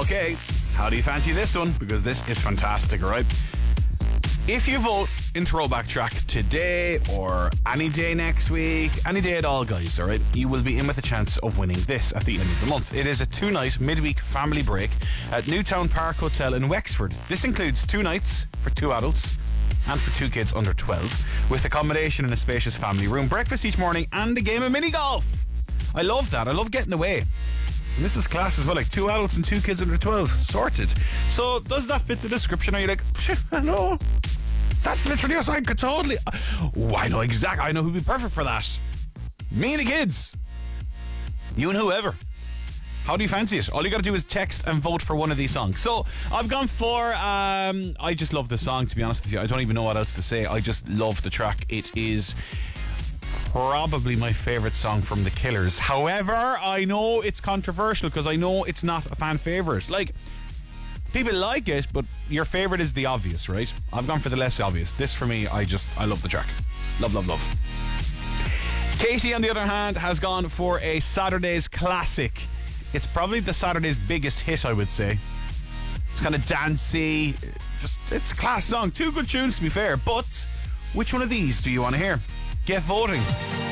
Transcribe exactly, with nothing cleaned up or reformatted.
Okay, how do you fancy this one? Because this is fantastic, alright? If you vote in Throwback Track today or any day next week, any day at all, guys, alright, you will be in with a chance of winning this at the end of the month. It is a two-night midweek family break at Newtown Park Hotel in Wexford. This includes two nights for two adults and for two kids under twelve, with accommodation in a spacious family room, breakfast each morning, and a game of mini golf. I love that. I love getting away. And this is class as well, like two adults and two kids under twelve. Sorted. So does that fit the description? Are you like, shit, I know. That's literally us. I could totally... Oh, I know exactly. I know who'd be perfect for that. Me and the kids. You and whoever. How do you fancy it? All you got to do is text and vote for one of these songs. So I've gone for... Um, I just love the song, to be honest with you. I don't even know what else to say. I just love the track. It is probably my favourite song from The Killers. However, I know it's controversial because I know it's not a fan favourite. Like... People like it, but your favourite is the obvious, right? I've gone for the less obvious. This, for me, I just, I love the track. Love, love, love. Katie, on the other hand, has gone for a Saturday's classic. It's probably the Saturday's biggest hit, I would say. It's kind of dancey. Just, it's a class song. Two good tunes, to be fair. But which one of these do you want to hear? Get voting.